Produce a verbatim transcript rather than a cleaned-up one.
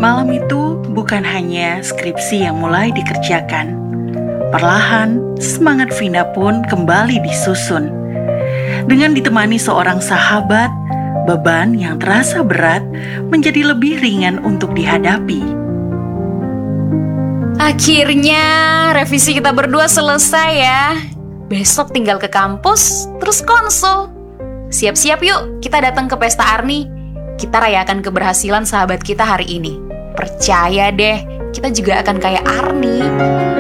Malam itu bukan hanya skripsi yang mulai dikerjakan. Perlahan, semangat Vina pun kembali disusun. Dengan ditemani seorang sahabat, beban yang terasa berat menjadi lebih ringan untuk dihadapi. Akhirnya revisi kita berdua selesai ya. Besok tinggal ke kampus, terus konsul. Siap-siap yuk, kita datang ke pesta Arni. Kita rayakan keberhasilan sahabat kita hari ini. Percaya deh, kita juga akan kayak Arni.